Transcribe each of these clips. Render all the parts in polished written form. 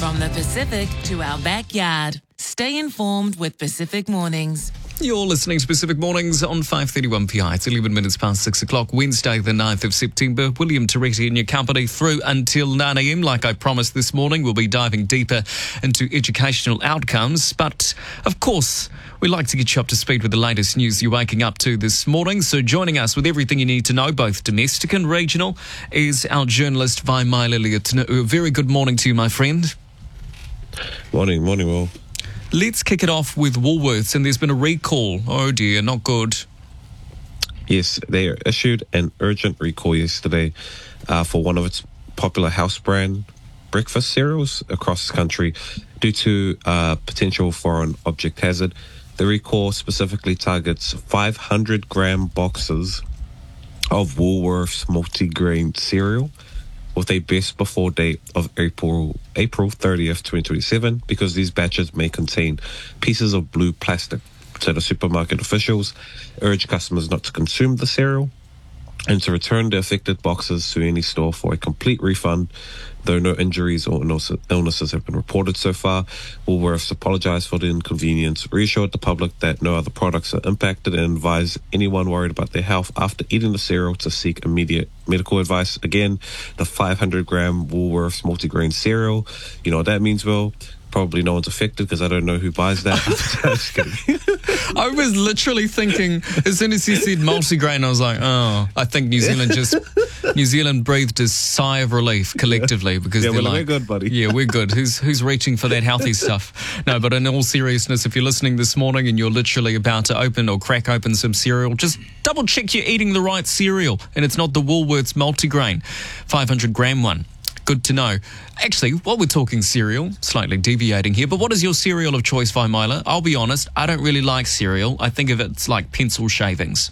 From the Pacific to our backyard. Stay informed with Pacific Mornings. You're listening to Pacific Mornings on 5:31 PI. It's 11 minutes past 6 o'clock, Wednesday, the 9th of September. William Toretti in your company through until 9 a.m. Like I promised this morning, we'll be diving deeper into educational outcomes. But, of course, we like to get you up to speed with the latest news you're waking up to this morning. So joining us with everything you need to know, both domestic and regional, is our journalist, Vaimala Leotina'u. Very good morning to you, my friend. Morning, Will. Let's kick it off with Woolworths, and there's been a recall. Oh dear, not good. Yes, they issued an urgent recall yesterday for one of its popular house brand breakfast cereals across the country due to potential foreign object hazard. The recall specifically targets 500-gram boxes of Woolworths multigrain cereal with a best before date of April 30th, 2027, because these batches may contain pieces of blue plastic. So the supermarket officials urge customers not to consume the cereal and to return the affected boxes to any store for a complete refund. Though no injuries or illnesses have been reported so far, Woolworths apologised for the inconvenience, reassured the public that no other products are impacted, and advised anyone worried about their health after eating the cereal to seek immediate medical advice. Again, the 500-gram Woolworths multigrain cereal. You know what that means, Will? Probably no one's affected because I don't know who buys that. Just kidding. I was literally thinking, as soon as he said multigrain, I was like, oh, I think New Zealand breathed a sigh of relief collectively because they're like, we're good, buddy. Yeah, we're good. Who's reaching for that healthy stuff? No, but in all seriousness, if you're listening this morning and you're literally about to open or crack open some cereal, just double check you're eating the right cereal and it's not the Woolworths multigrain 500-gram one. Good to know. Actually, while we're talking cereal, slightly deviating here, but what is your cereal of choice, Vaimala? I'll be honest, I don't really like cereal. I think of it's like pencil shavings.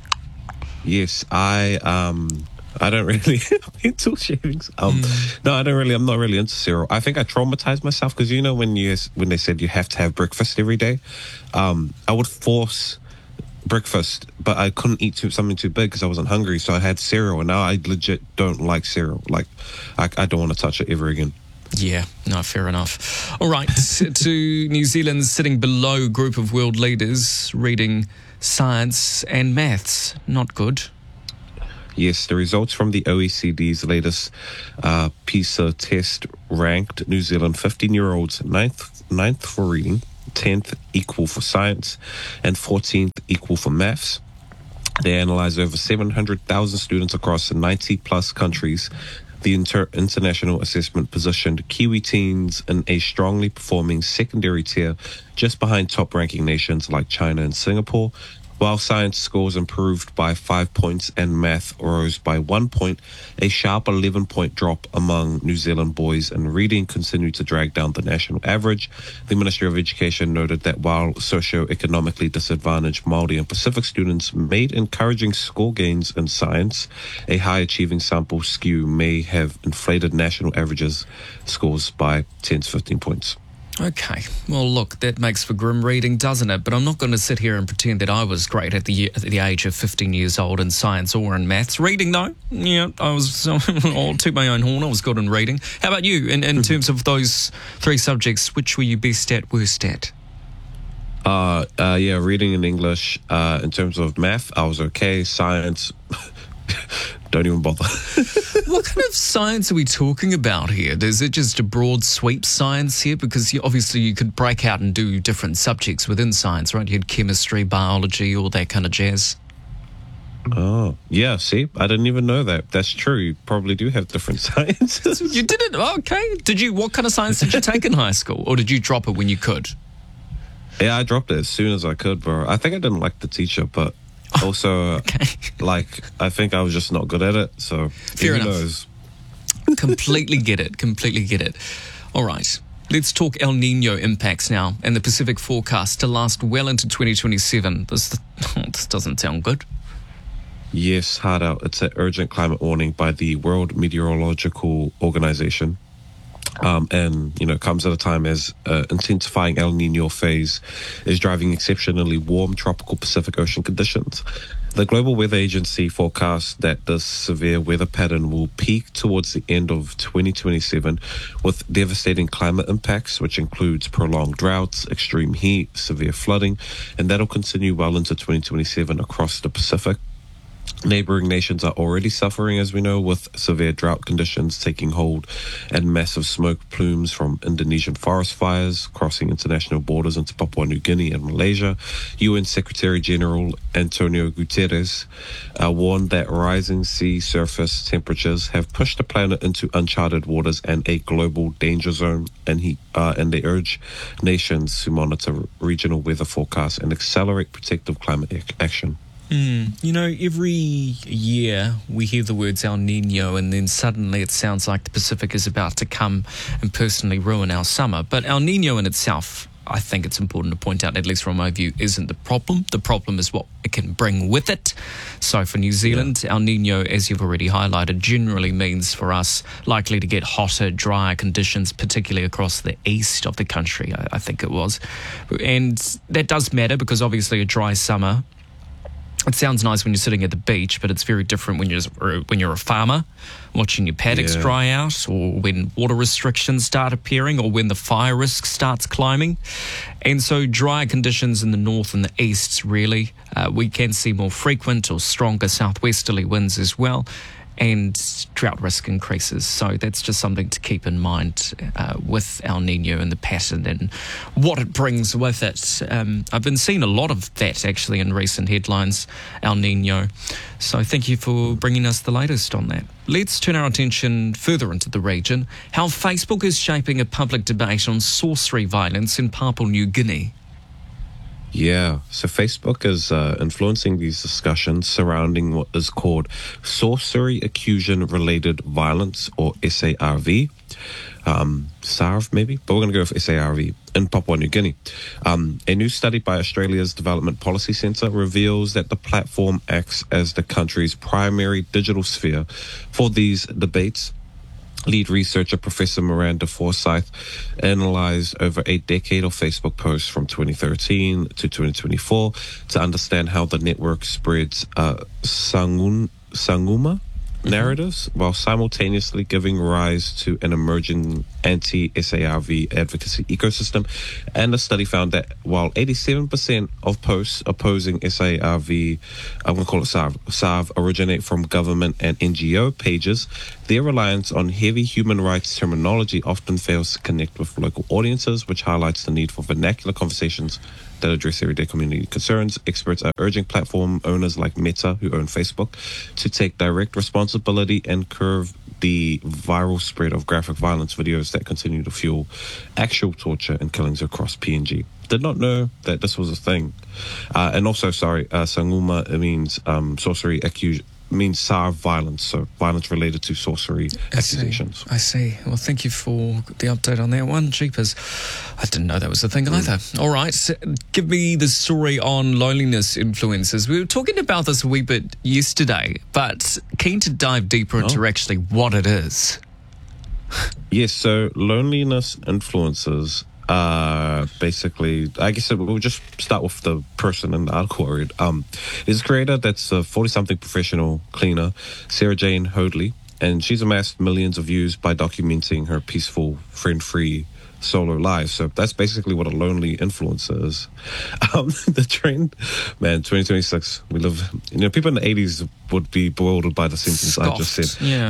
Yes, I don't really pencil shavings. No, I don't really. I'm not really into cereal. I think I traumatized myself because you know when they said you have to have breakfast every day, I would force breakfast, but I couldn't eat something too big because I wasn't hungry, so I had cereal, and now I legit don't like cereal. Like, I don't want to touch it ever again. Yeah, no, fair enough. All right, to New Zealand's sitting below group of world leaders reading science and maths. Not good. Yes, the results from the OECD's latest PISA test ranked New Zealand 15-year-olds ninth for reading, 10th equal for science, and 14th equal for maths. They analysed over 700,000 students across 90-plus countries. The international assessment positioned Kiwi teens in a strongly performing secondary tier, just behind top-ranking nations like China and Singapore. While science scores improved by 5 points and math rose by 1 point, a sharp 11-point drop among New Zealand boys in reading continued to drag down the national average. The Ministry of Education noted that while socio-economically disadvantaged Māori and Pacific students made encouraging score gains in science, a high-achieving sample skew may have inflated national averages scores by 10 to 15 points. Okay, well, look, that makes for grim reading, doesn't it? But I'm not going to sit here and pretend that I was great at the age of 15 years old in science or in maths. Reading, though, yeah, I was, I'll toot my own horn, I was good in reading. How about you? In terms of those three subjects, which were you best at, worst at? Reading and English. In terms of math, I was okay. Science, don't even bother. What kind of science are we talking about here? Is it just a broad sweep science here? Because obviously you could break out and do different subjects within science, right? You had chemistry, biology, all that kind of jazz. Oh, yeah, see? I didn't even know that. That's true. You probably do have different sciences. You did it? Okay. What kind of science did you take in high school? Or did you drop it when you could? Yeah, I dropped it as soon as I could, bro. I think I didn't like the teacher, but also, I think I was just not good at it, so fair enough. Knows? Completely get it. All right, let's talk El Nino impacts now and the Pacific forecast to last well into 2027. This doesn't sound good. Yes, hard out. It's an urgent climate warning by the World Meteorological Organization. And, comes at a time as intensifying El Nino phase is driving exceptionally warm tropical Pacific Ocean conditions. The Global Weather Agency forecasts that this severe weather pattern will peak towards the end of 2027 with devastating climate impacts, which includes prolonged droughts, extreme heat, severe flooding, and that'll continue well into 2027 across the Pacific. Neighboring nations are already suffering, as we know, with severe drought conditions taking hold and massive smoke plumes from Indonesian forest fires crossing international borders into Papua New Guinea and Malaysia. UN Secretary General Antonio Guterres warned that rising sea surface temperatures have pushed the planet into uncharted waters and a global danger zone, and they urge nations to monitor regional weather forecasts and accelerate protective climate action. You know, every year we hear the words El Nino and then suddenly it sounds like the Pacific is about to come and personally ruin our summer. But El Nino in itself, I think it's important to point out, at least from my view, isn't the problem. The problem is what it can bring with it. So for New Zealand, El Nino, as you've already highlighted, generally means for us likely to get hotter, drier conditions, particularly across the east of the country, I think it was. And that does matter because obviously a dry summer, it sounds nice when you're sitting at the beach, but it's very different when you're a farmer watching your paddocks dry out, or when water restrictions start appearing, or when the fire risk starts climbing. And so drier conditions in the north and the east, really. We can see more frequent or stronger southwesterly winds as well, and drought risk increases. So that's just something to keep in mind with El Nino and the pattern and what it brings with it. I've been seeing a lot of that actually in recent headlines, El Nino. So thank you for bringing us the latest on that. Let's turn our attention further into the region. How Facebook is shaping a public debate on sorcery violence in Papua New Guinea. Yeah, so Facebook is influencing these discussions surrounding what is called sorcery accusation-related violence, or SARV. SARV maybe, but we're going to go with SARV in Papua New Guinea. A new study by Australia's Development Policy Centre reveals that the platform acts as the country's primary digital sphere for these debates. Lead researcher Professor Miranda Forsyth analyzed over a decade of Facebook posts from 2013 to 2024 to understand how the network spreads Sanguma narratives while simultaneously giving rise to an emerging anti-SARV advocacy ecosystem. And the study found that while 87% of posts opposing SARV, I'm going to call it SARV, originate from government and NGO pages, their reliance on heavy human rights terminology often fails to connect with local audiences, which highlights the need for vernacular conversations that address everyday community concerns. Experts are urging platform owners like Meta, who own Facebook, to take direct responsibility and curb the viral spread of graphic violence videos that continue to fuel actual torture and killings across PNG. Did not know that this was a thing. And also, Sanguma, it means sorcery accusation. Means SARV violence, so violence related to sorcery accusations. I see. Well, thank you for the update on that one. Jeepers. I didn't know that was a thing either. All right. So give me the story on loneliness influences. We were talking about this a wee bit yesterday, but keen to dive deeper into actually what it is. Yes, so loneliness influences basically, I guess we'll just start with the person in the article. There's a creator that's a 40-something professional cleaner, Sarah Jane Hoadley, and she's amassed millions of views by documenting her peaceful, friend-free solo life. So that's basically what a lonely influencer is. The trend, man, 2026, we live, people in the 80s would be bewildered by the sentence I just said. Yeah.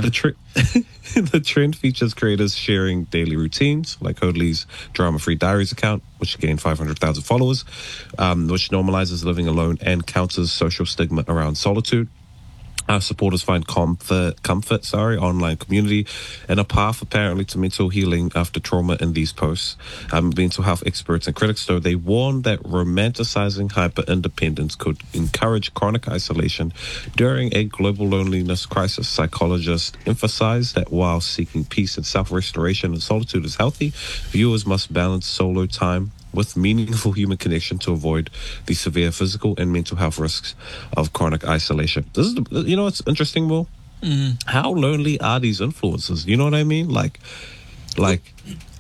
The trend features creators sharing daily routines, like Hoadley's Drama-Free Diaries account, which gained 500,000 followers, which normalizes living alone and counters social stigma around solitude. Our supporters find comfort, online community, and a path apparently to mental healing after trauma in these posts. Mental health experts and critics, though, they warn that romanticizing hyper-independence could encourage chronic isolation during a global loneliness crisis. Psychologists emphasize that while seeking peace and self-restoration and solitude is healthy, viewers must balance solo time with meaningful human connection to avoid the severe physical and mental health risks of chronic isolation. This is, what's interesting, Will? How lonely are these influencers? You know what I mean? Like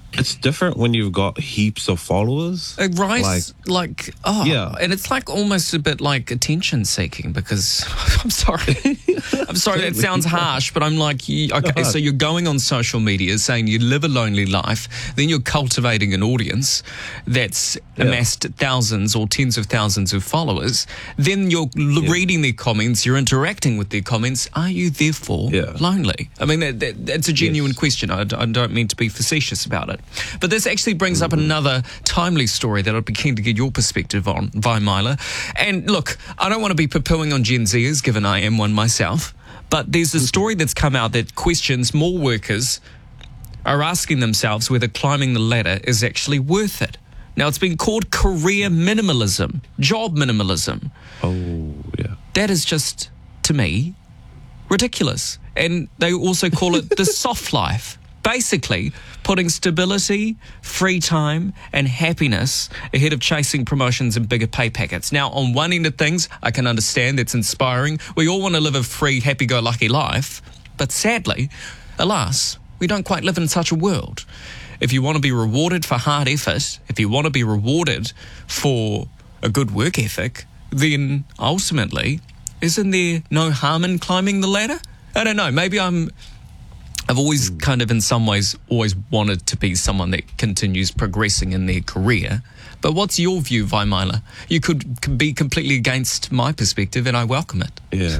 It's different when you've got heaps of followers. Right? Yeah. And it's like almost a bit like attention seeking because I'm sorry. That sounds harsh, but I'm like, okay, so you're going on social media saying you live a lonely life, then you're cultivating an audience that's amassed thousands or tens of thousands of followers, then you're reading their comments, you're interacting with their comments. Are you therefore lonely? I mean, that's a genuine question. I don't mean to be facetious about it. But this actually brings up another timely story that I'd be keen to get your perspective on, Vaimala. And look, I don't want to be poo-pooing on Gen Zers, given I am one myself, but there's a story that's come out that questions more workers are asking themselves whether climbing the ladder is actually worth it. Now, it's been called career minimalism, job minimalism. Oh, yeah. That is just, to me, ridiculous. And they also call it the soft life. Basically, putting stability, free time, and happiness ahead of chasing promotions and bigger pay packets. Now, on one end of things, I can understand that's inspiring. We all want to live a free, happy-go-lucky life. But sadly, alas, we don't quite live in such a world. If you want to be rewarded for hard effort, if you want to be rewarded for a good work ethic, then ultimately, isn't there no harm in climbing the ladder? I don't know. Maybe I've always kind of in some ways always wanted to be someone that continues progressing in their career. But what's your view, Vaimala? You could be completely against my perspective and I welcome it. Yeah.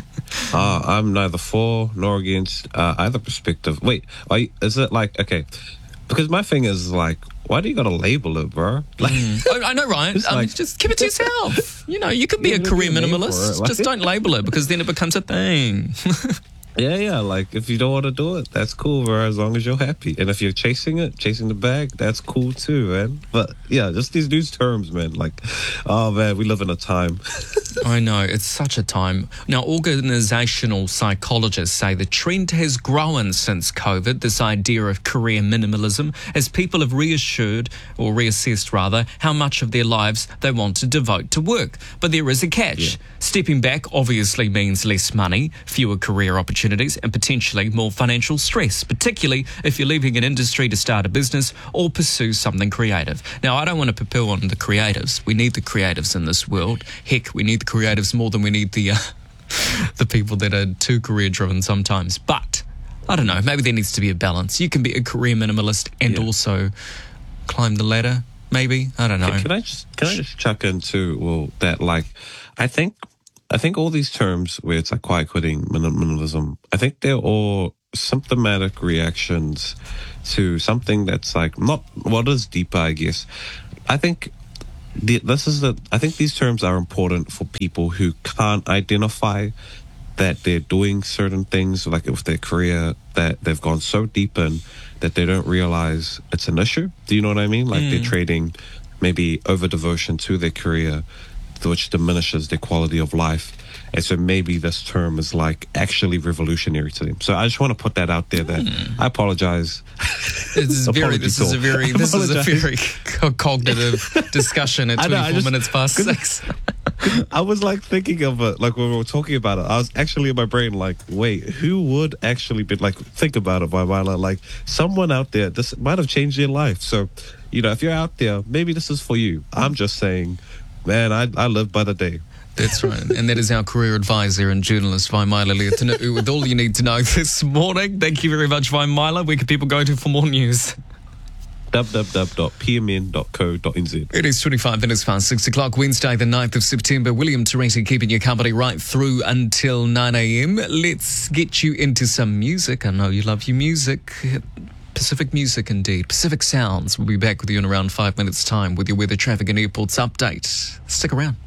I'm neither for nor against either perspective. Wait, is it like, okay, because my thing is like, why do you got to label it, bro? Like, I know, Ryan. Just keep it to yourself. You know, you could be a career minimalist. Just don't label it because then it becomes a thing. Yeah, like if you don't want to do it, that's cool, bro, as long as you're happy. And if you're chasing the bag, that's cool too, man. But yeah, just these new terms, man, like, oh man, we live in a time. I know, it's such a time. Now, organizational psychologists say the trend has grown since COVID, this idea of career minimalism, as people have reassessed how much of their lives they want to devote to work. But there is a catch. Stepping back obviously means less money, fewer career opportunities, and potentially more financial stress, particularly if you're leaving an industry to start a business or pursue something creative. Now, I don't want to poo-poo on the creatives. We need the creatives in this world. Heck, we need the creatives more than we need the people that are too career-driven sometimes. But, I don't know, maybe there needs to be a balance. You can be a career minimalist and also climb the ladder, maybe. I don't know. Can I just chuck into, that, like, I think all these terms where it's like quiet quitting, minimalism, I think they're all symptomatic reactions to something that's like not what is deeper, I guess. I think I think these terms are important for people who can't identify that they're doing certain things, like with their career, that they've gone so deep in that they don't realize it's an issue. Do you know what I mean? Like they're trading maybe over devotion to their career, which diminishes their quality of life. And so maybe this term is like actually revolutionary to them. So I just want to put that out there that I apologize. This is a very cognitive discussion at 24 minutes past 6. I was like thinking of it, like when we were talking about it, I was actually in my brain like, wait, who would actually be like, think about it, Vaimala, like someone out there, this might have changed their life. So, you know, if you're out there, maybe this is for you. I'm just saying, man, I live by the day. That's right. And that is our career advisor and journalist, Vaimala Leotinu, with all you need to know this morning. Thank you very much, Vaimala. Where can people go to for more news? www.pmn.co.nz. It is 25 minutes past 6 o'clock, Wednesday, the 9th of September. William Teresi keeping you company right through until 9 a.m. Let's get you into some music. I know you love your music. Pacific music, indeed. Pacific Sounds. We'll be back with you in around 5 minutes' time with your weather, traffic and airports update. Stick around.